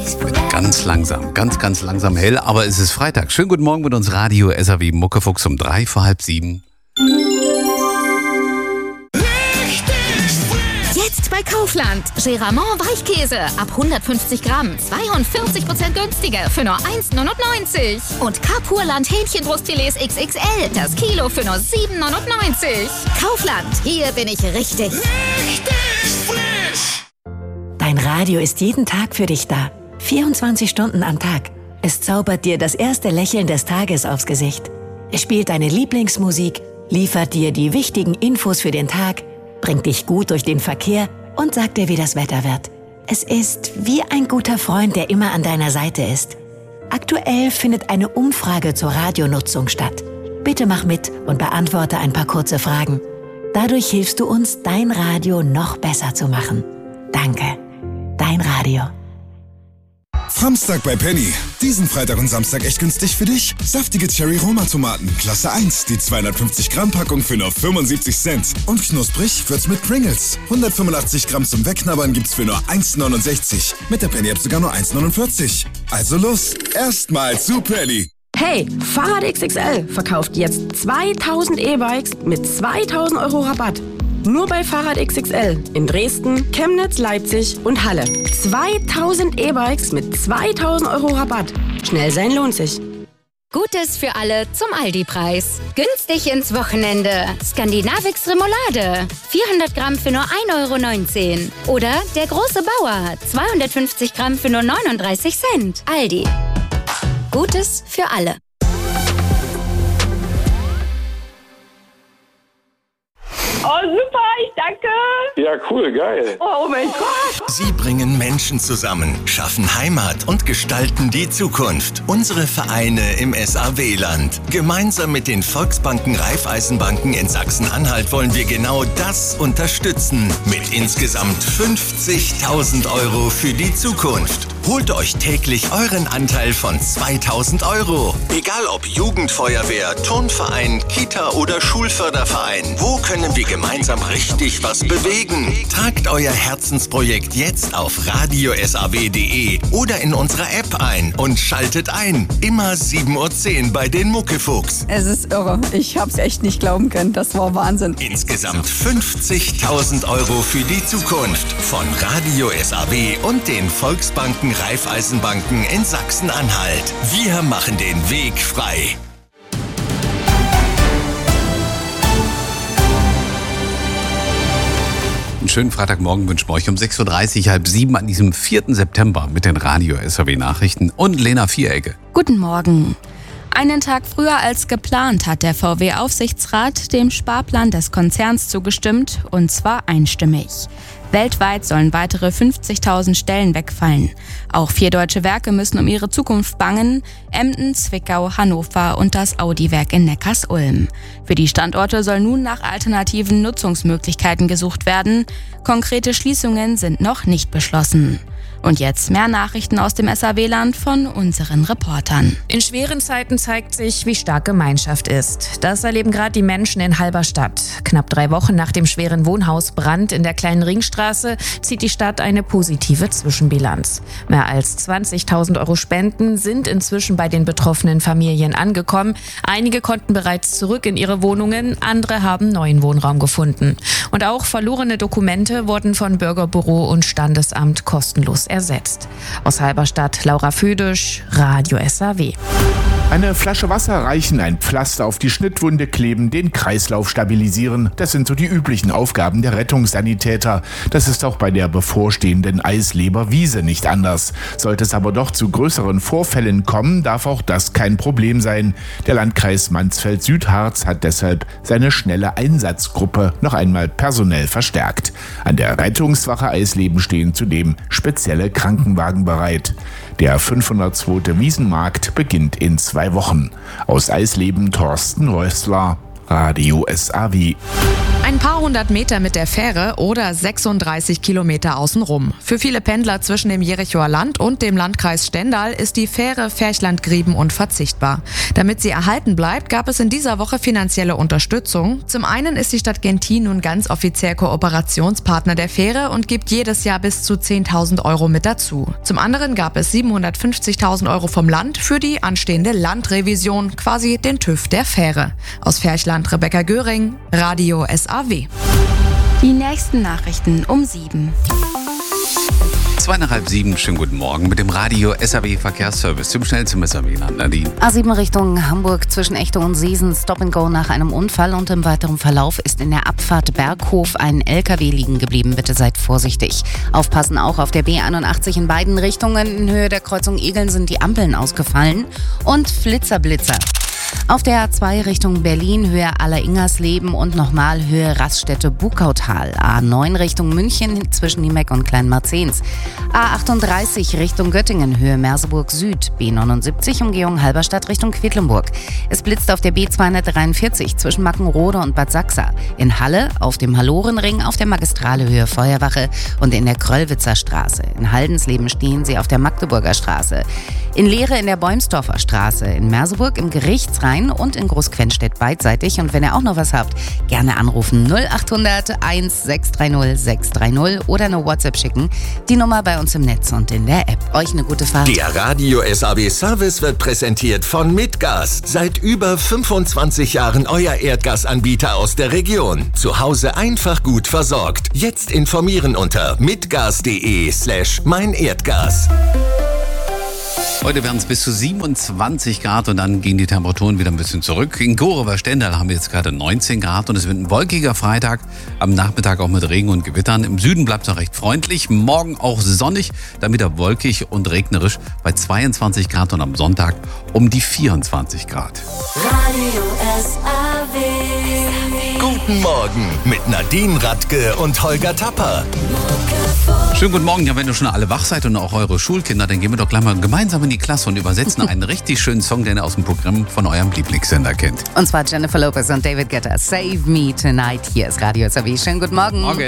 Es wird ganz langsam hell, aber es ist Freitag. Schönen guten Morgen mit uns Radio SAW Muckefuchs um 7:03. Jetzt bei Kaufland. Geramont Weichkäse ab 150 Gramm. 42% günstiger für nur 1,99. Und Carpurland Hähnchenbrustfilets XXL. Das Kilo für nur 7,99. Kaufland. Hier bin ich richtig frisch. Dein Radio ist jeden Tag für dich da. 24 Stunden am Tag. Es zaubert dir das erste Lächeln des Tages aufs Gesicht. Es spielt deine Lieblingsmusik, liefert dir die wichtigen Infos für den Tag, bringt dich gut durch den Verkehr und sagt dir, wie das Wetter wird. Es ist wie ein guter Freund, der immer an deiner Seite ist. Aktuell findet eine Umfrage zur Radionutzung statt. Bitte mach mit und beantworte ein paar kurze Fragen. Dadurch hilfst du uns, dein Radio noch besser zu machen. Danke. Dein Radio. Samstag bei Penny. Diesen Freitag und Samstag echt günstig für dich. Saftige Cherry-Roma-Tomaten, Klasse 1, die 250 Gramm Packung für nur 75 Cent. Und knusprig wird's mit Pringles. 185 Gramm zum Wegknabbern gibt's für nur 1,69. Mit der Penny-App sogar nur 1,49. Also los, erstmal zu Penny. Hey, Fahrrad XXL verkauft jetzt 2000 E-Bikes mit 2000 Euro Rabatt. Nur bei Fahrrad XXL in Dresden, Chemnitz, Leipzig und Halle. 2000 E-Bikes mit 2000 Euro Rabatt. Schnell sein lohnt sich. Gutes für alle zum Aldi-Preis. Günstig ins Wochenende. Skandinavix Remoulade. 400 Gramm für nur 1,19 €. Oder der große Bauer. 250 Gramm für nur 39 Cent. Aldi. Gutes für alle. Oh, super, ich danke. Ja, cool, geil. Oh mein Gott. Sie bringen Menschen zusammen, schaffen Heimat und gestalten die Zukunft. Unsere Vereine im SAW-Land. Gemeinsam mit den Volksbanken Raiffeisenbanken in Sachsen-Anhalt wollen wir genau das unterstützen. Mit insgesamt 50.000 € für die Zukunft. Holt euch täglich euren Anteil von 2.000 €. Egal ob Jugendfeuerwehr, Turnverein, Kita oder Schulförderverein. Wo können wir gemeinsam richtig was bewegen? Tragt euer Herzensprojekt jetzt auf radiosaw.de oder in unserer App ein und schaltet ein. Immer 7:10 bei den Muckefuchs. Es ist irre. Ich hab's echt nicht glauben können. Das war Wahnsinn. Insgesamt 50.000 € für die Zukunft. Von Radio SAW und den Volksbanken Raiffeisenbanken in Sachsen-Anhalt. Wir machen den Weg frei. Einen schönen Freitagmorgen wünschen wir euch um 6:30, 6:30 an diesem 4. September mit den Radio SAW Nachrichten und Lena Vierecke. Guten Morgen. Einen Tag früher als geplant hat der VW-Aufsichtsrat dem Sparplan des Konzerns zugestimmt, und zwar einstimmig. Weltweit sollen weitere 50.000 Stellen wegfallen. Auch 4 deutsche Werke müssen um ihre Zukunft bangen: Emden, Zwickau, Hannover und das Audi-Werk in Neckarsulm. Für die Standorte soll nun nach alternativen Nutzungsmöglichkeiten gesucht werden. Konkrete Schließungen sind noch nicht beschlossen. Und jetzt mehr Nachrichten aus dem SAW-Land von unseren Reportern. In schweren Zeiten zeigt sich, wie stark Gemeinschaft ist. Das erleben gerade die Menschen in Halberstadt. Knapp 3 Wochen nach dem schweren Wohnhausbrand in der kleinen Ringstraße zieht die Stadt eine positive Zwischenbilanz. Mehr als 20.000 € Spenden sind inzwischen bei den betroffenen Familien angekommen. Einige konnten bereits zurück in ihre Wohnungen, andere haben neuen Wohnraum gefunden. Und auch verlorene Dokumente wurden von Bürgerbüro und Standesamt kostenlos ersetzt. Aus Halberstadt, Laura Füdisch, Radio SAW. Eine Flasche Wasser reichen, ein Pflaster auf die Schnittwunde kleben, den Kreislauf stabilisieren. Das sind so die üblichen Aufgaben der Rettungssanitäter. Das ist auch bei der bevorstehenden Eisleber-Wiese nicht anders. Sollte es aber doch zu größeren Vorfällen kommen, darf auch das kein Problem sein. Der Landkreis Mansfeld-Südharz hat deshalb seine schnelle Einsatzgruppe noch einmal personell verstärkt. An der Rettungswache Eisleben stehen zudem spezielle Krankenwagen bereit. Der 502. Wiesenmarkt beginnt in 2 Wochen. Aus Eisleben Thorsten Rössler, Radio SAW. Ein Paar hundert Meter mit der Fähre oder 36 Kilometer außenrum. Für viele Pendler zwischen dem Jerichoer Land und dem Landkreis Stendal ist die Fähre Ferchland-Grieben unverzichtbar. Damit sie erhalten bleibt, gab es in dieser Woche finanzielle Unterstützung. Zum einen ist die Stadt Gentin nun ganz offiziell Kooperationspartner der Fähre und gibt jedes Jahr bis zu 10.000 Euro mit dazu. Zum anderen gab es 750.000 Euro vom Land für die anstehende Landrevision, quasi den TÜV der Fähre. Aus Ferchland Rebecca Göring, Radio SAW. Die nächsten Nachrichten um 7. 6:30, schönen guten Morgen mit dem Radio SAW Verkehrsservice zum schnellsten SAW-Land. Nadine. A7 Richtung Hamburg zwischen Echte und Seesen, Stop and Go nach einem Unfall und im weiteren Verlauf ist in der Abfahrt Berghof ein LKW liegen geblieben. Bitte seid vorsichtig. Aufpassen auch auf der B81 in beiden Richtungen. In Höhe der Kreuzung Egeln sind die Ampeln ausgefallen und Flitzer. Auf der A2 Richtung Berlin, Höhe Alleringersleben und nochmal Höhe Raststätte-Bukautal. A9 Richtung München zwischen Niemeck und Kleinmarzens. A38 Richtung Göttingen, Höhe Merseburg Süd. B79 Umgehung Halberstadt Richtung Quedlinburg. Es blitzt auf der B243 zwischen Mackenrode und Bad Sachsa. In Halle auf dem Hallorenring auf der Magistrale Höhe Feuerwache und in der Kröllwitzer Straße. In Haldensleben stehen sie auf der Magdeburger Straße. In Leere in der Bäumsdorfer Straße. In Merseburg im Gerichtsrhein und in Großquenstedt beidseitig. Und wenn ihr auch noch was habt, gerne anrufen 0800 1630 630 oder eine WhatsApp schicken. Die Nummer bei uns im Netz und in der App. Euch eine gute Fahrt. Der Radio SAW Service wird präsentiert von Midgas. Seit über 25 Jahren euer Erdgasanbieter aus der Region. Zu Hause einfach gut versorgt. Jetzt informieren unter midgas.de/meinerdgas. Heute werden es bis zu 27 Grad und dann gehen die Temperaturen wieder ein bisschen zurück. In Gorewer Stendal haben wir jetzt gerade 19 Grad und es wird ein wolkiger Freitag. Am Nachmittag auch mit Regen und Gewittern. Im Süden bleibt es noch recht freundlich. Morgen auch sonnig, dann wieder wolkig und regnerisch bei 22 Grad und am Sonntag um die 24 Grad. Radio SAW. Guten Morgen mit Nadine Radke und Holger Tapper. Schönen guten Morgen. Ja, wenn ihr schon alle wach seid und auch eure Schulkinder, dann gehen wir doch gleich mal gemeinsam in die Klasse und übersetzen einen richtig schönen Song, den ihr aus dem Programm von eurem Lieblingssender kennt. Und zwar Jennifer Lopez und David Guetta. Save Me Tonight. Hier ist Radio SAW. Schönen guten Morgen. Morgen.